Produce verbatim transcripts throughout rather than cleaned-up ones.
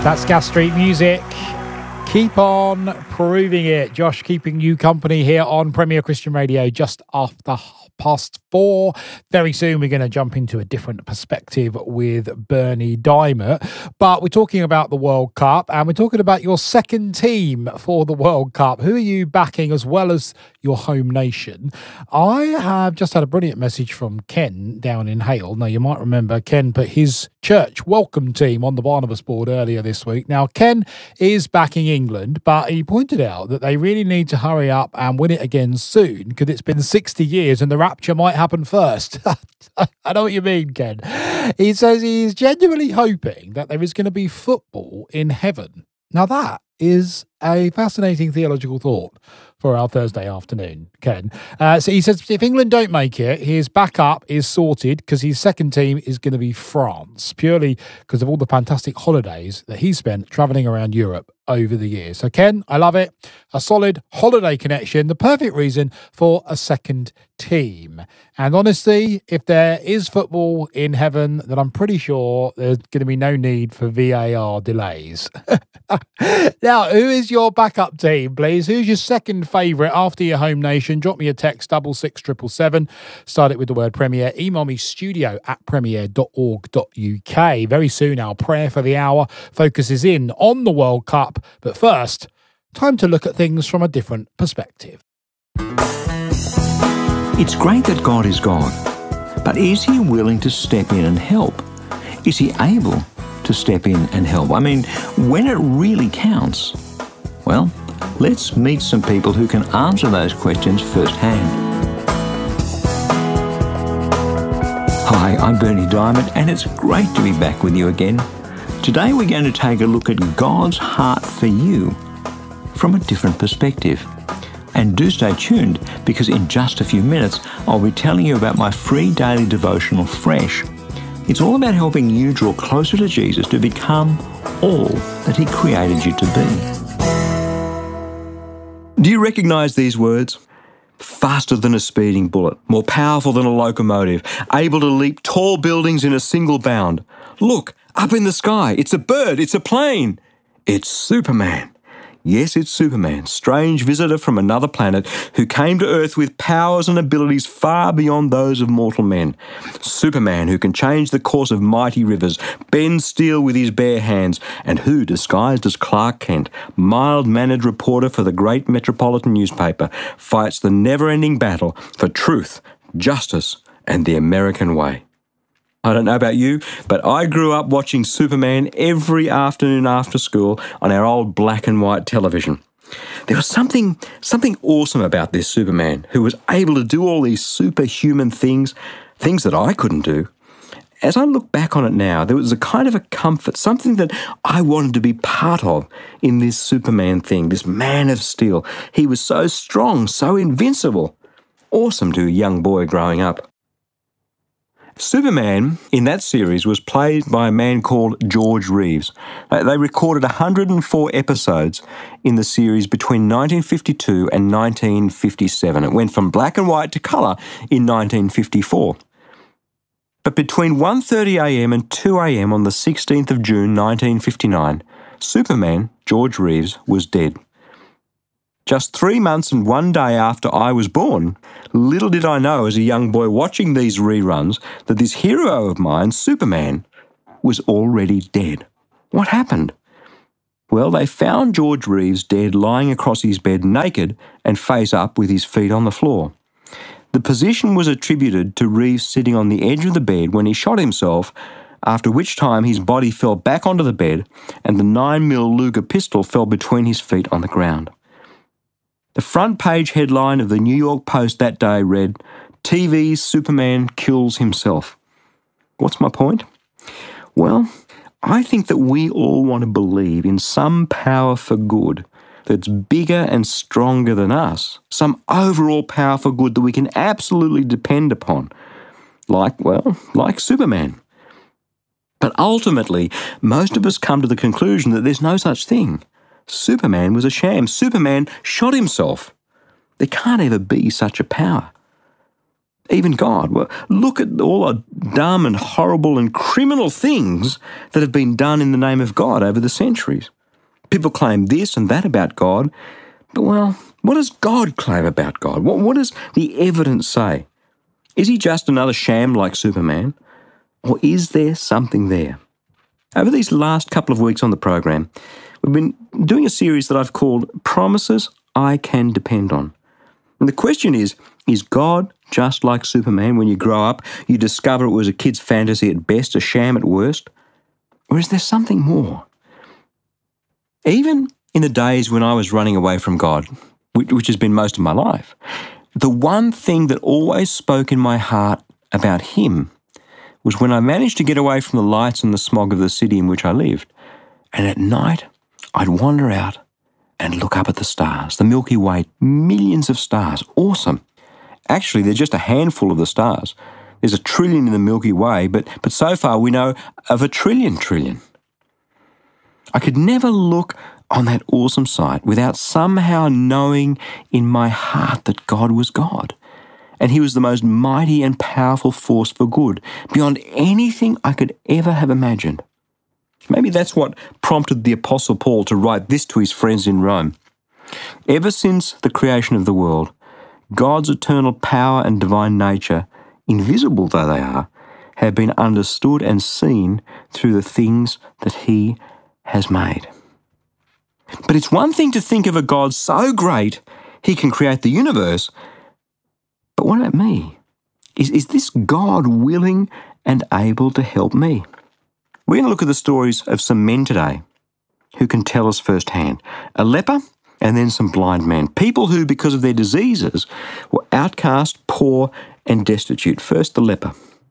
That's Gas Street Music. Keep on proving it. Josh keeping you company here on Premier Christian Radio just after past four. Very soon we're going to jump into a different perspective with Bernie Diamond. But we're talking about the World Cup and we're talking about your second team for the World Cup. Who are you backing as well as your home nation? I have just had a brilliant message from Ken down in Hale. Now, you might remember Ken put his church welcome team on the Barnabas board earlier this week. Now, Ken is backing England, but he pointed out that they really need to hurry up and win it again soon because it's been sixty years and the rapture might happen first. I know what you mean, Ken. He says he's genuinely hoping that there is going to be football in heaven. Now, that is a fascinating theological thought for our Thursday afternoon, Ken. Uh, so he says if England don't make it, his backup is sorted because his second team is going to be France, purely because of all the fantastic holidays that he spent travelling around Europe over the years. So, Ken, I love it. A solid holiday connection, the perfect reason for a second team. And honestly, if there is football in heaven, then I'm pretty sure there's going to be no need for V A R delays. Now, who is your backup team, please? Who's your second favourite after your home nation? Drop me a text, double six triple seven. Start it with the word Premier. Email me studio at premier dot org dot uk. Very soon, our prayer for the hour focuses in on the World Cup. But first, time to look at things from a different perspective. It's great that God is God, but is he willing to step in and help? Is he able to step in and help? I mean, when it really counts? Well, let's meet some people who can answer those questions firsthand. Hi, I'm Bernie Diamond, and it's great to be back with you again. Today we're going to take a look at God's heart for you from a different perspective. And do stay tuned, because in just a few minutes I'll be telling you about my free daily devotional, Fresh. It's all about helping you draw closer to Jesus to become all that he created you to be. Do you recognise these words? Faster than a speeding bullet, more powerful than a locomotive, able to leap tall buildings in a single bound. Look, up in the sky, it's a bird, it's a plane. It's Superman. Yes, it's Superman, strange visitor from another planet who came to Earth with powers and abilities far beyond those of mortal men. Superman, who can change the course of mighty rivers, bend steel with his bare hands, and who, disguised as Clark Kent, mild-mannered reporter for the great metropolitan newspaper, fights the never-ending battle for truth, justice, and the American way. I don't know about you, but I grew up watching Superman every afternoon after school on our old black and white television. There was something, something awesome about this Superman who was able to do all these superhuman things, things that I couldn't do. As I look back on it now, there was a kind of a comfort, something that I wanted to be part of in this Superman thing, this man of steel. He was so strong, so invincible. Awesome to a young boy growing up. Superman in that series was played by a man called George Reeves. They recorded one hundred four episodes in the series between nineteen fifty-two and nineteen fifty-seven. It went from black and white to colour in nineteen fifty-four. But between one thirty a m and two a m on the sixteenth of June nineteen fifty-nine, Superman, George Reeves, was dead. Just three months and one day after I was born, little did I know as a young boy watching these reruns that this hero of mine, Superman, was already dead. What happened? Well, they found George Reeves dead lying across his bed naked and face up with his feet on the floor. The position was attributed to Reeves sitting on the edge of the bed when he shot himself, after which time his body fell back onto the bed and the nine millimeter Luger pistol fell between his feet on the ground. The front page headline of the New York Post that day read, T V's Superman kills himself. What's my point? Well, I think that we all want to believe in some power for good that's bigger and stronger than us, some overall power for good that we can absolutely depend upon, like, well, like Superman. But ultimately, most of us come to the conclusion that there's no such thing. Superman was a sham. Superman shot himself. There can't ever be such a power. Even God. Well, look at all the dumb and horrible and criminal things that have been done in the name of God over the centuries. People claim this and that about God, but well, what does God claim about God? What, what does the evidence say? Is he just another sham like Superman? Or is there something there? Over these last couple of weeks on the program, we've been doing a series that I've called Promises I Can Depend On. And the question is, is God just like Superman? When you grow up, you discover it was a kid's fantasy at best, a sham at worst? Or is there something more? Even in the days when I was running away from God, which, which has been most of my life, the one thing that always spoke in my heart about him was when I managed to get away from the lights and the smog of the city in which I lived. And at night, I'd wander out and look up at the stars, the Milky Way, millions of stars. Awesome. Actually, they're just a handful of the stars. There's a trillion in the Milky Way, but, but so far we know of a trillion trillion. I could never look on that awesome sight without somehow knowing in my heart that God was God. And he was the most mighty and powerful force for good, beyond anything I could ever have imagined. Maybe that's what prompted the Apostle Paul to write this to his friends in Rome. Ever since the creation of the world, God's eternal power and divine nature, invisible though they are, have been understood and seen through the things that he has made. But it's one thing to think of a God so great he can create the universe. But what about me? Is, is this God willing and able to help me? We're going to look at the stories of some men today who can tell us firsthand. A leper and then some blind men. People who, because of their diseases, were outcast, poor and destitute. First, the leper.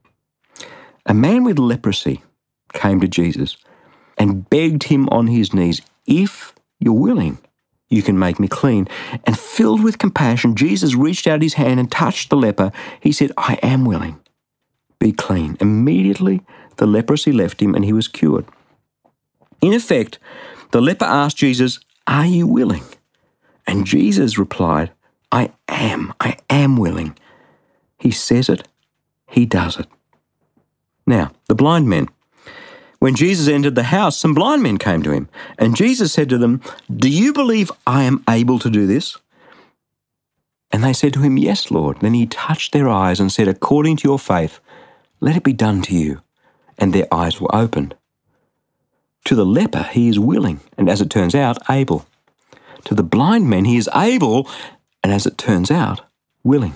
A man with leprosy came to Jesus and begged him on his knees, "If you're willing, you can make me clean." And filled with compassion, Jesus reached out his hand and touched the leper. He said, "I am willing. Be clean." Immediately, the leprosy left him and he was cured. In effect, the leper asked Jesus, "Are you willing?" And Jesus replied, "I am. I am willing." He says it. He does it. Now, the blind men. When Jesus entered the house, some blind men came to him, and Jesus said to them, "Do you believe I am able to do this?" And they said to him, "Yes, Lord." Then he touched their eyes and said, "According to your faith, let it be done to you." And their eyes were opened. To the leper, he is willing, and as it turns out, able. To the blind men, he is able, and as it turns out, willing.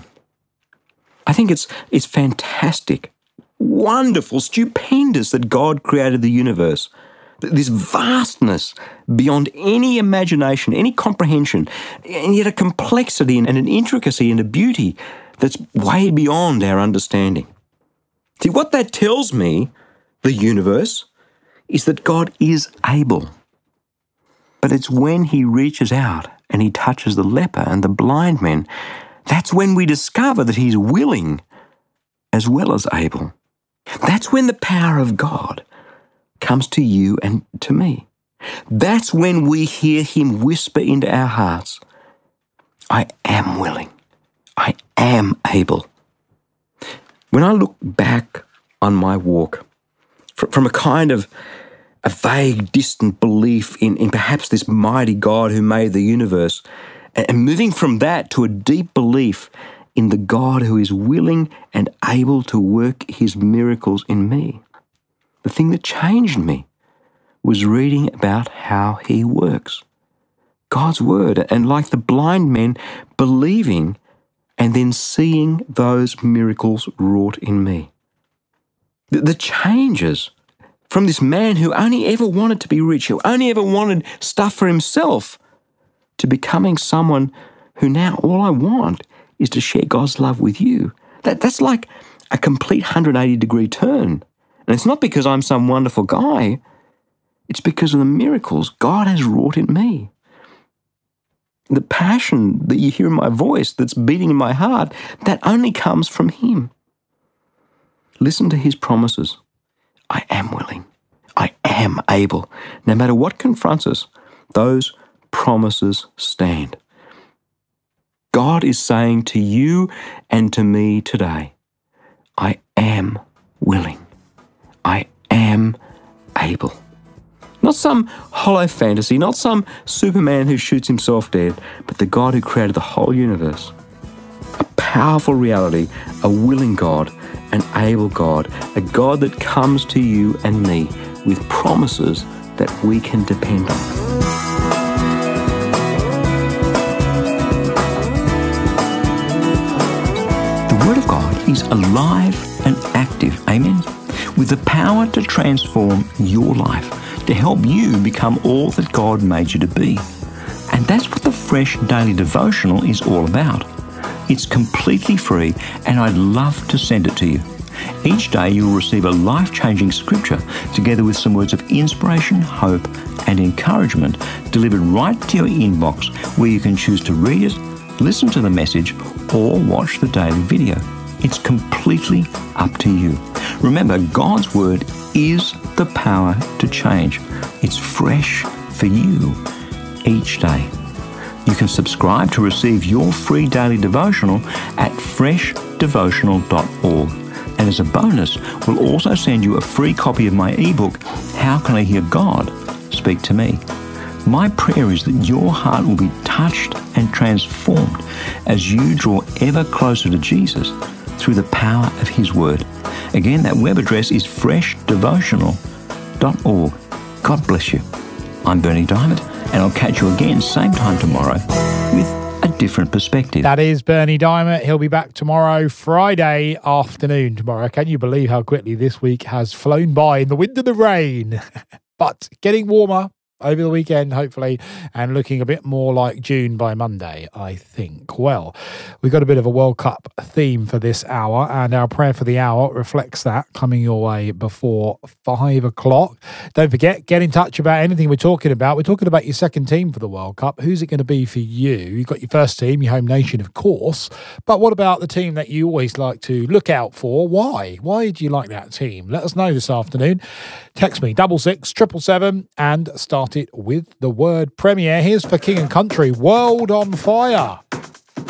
I think it's it's fantastic, wonderful, stupendous that God created the universe. This vastness beyond any imagination, any comprehension, and yet a complexity and an intricacy and a beauty that's way beyond our understanding. See, what that tells me, the universe, is that God is able. But it's when he reaches out and he touches the leper and the blind men, that's when we discover that he's willing as well as able. That's when the power of God comes to you and to me. That's when we hear him whisper into our hearts, "I am willing. I am able." When I look back on my walk, from a kind of a vague, distant belief in, in perhaps this mighty God who made the universe, and moving from that to a deep belief in the God who is willing and able to work his miracles in me, the thing that changed me was reading about how he works. God's word, and like the blind men, believing and then seeing those miracles wrought in me. The, the changes from this man who only ever wanted to be rich, who only ever wanted stuff for himself, to becoming someone who now all I want is to share God's love with you. That, that's like a complete one hundred eighty degree turn. And it's not because I'm some wonderful guy. It's because of the miracles God has wrought in me. The passion that you hear in my voice that's beating in my heart, that only comes from him. Listen to his promises. I am willing. I am able. No matter what confronts us, those promises stand. God is saying to you and to me today, I am willing. I am able. Not some hollow fantasy, not some Superman who shoots himself dead, but the God who created the whole universe. A powerful reality, a willing God, an able God, a God that comes to you and me with promises that we can depend on. The Word of God is alive and active, amen, with the power to transform your life, to help you become all that God made you to be. And that's what the Fresh Daily Devotional is all about. It's completely free, and I'd love to send it to you. Each day you'll receive a life-changing scripture together with some words of inspiration, hope, and encouragement delivered right to your inbox, where you can choose to read it, listen to the message, or watch the daily video. It's completely up to you. Remember, God's Word is the power to change. It's fresh for you each day. You can subscribe to receive your free daily devotional at fresh devotional dot org. And as a bonus, we'll also send you a free copy of my ebook, How Can I Hear God Speak to Me? My prayer is that your heart will be touched and transformed as you draw ever closer to Jesus through the power of His Word. Again, that web address is fresh devotional dot org. God bless you. I'm Bernie Diamond, and I'll catch you again same time tomorrow with a different perspective. That is Bernie Diamond. He'll be back tomorrow, Friday afternoon tomorrow. Can you believe how quickly this week has flown by in the wind and the rain? But getting warmer over the weekend, hopefully, and looking a bit more like June by Monday, I think. Well, we've got a bit of a World Cup theme for this hour, and our prayer for the hour reflects that, coming your way before five o'clock. Don't forget, get in touch about anything we're talking about. We're talking about your second team for the World Cup. Who's it going to be for you? You've got your first team, your home nation, of course, but what about the team that you always like to look out for? Why? Why do you like that team? Let us know this afternoon. Text me, double six, triple seven, and start it with the word Premier. Here's for King and Country, World on Fire.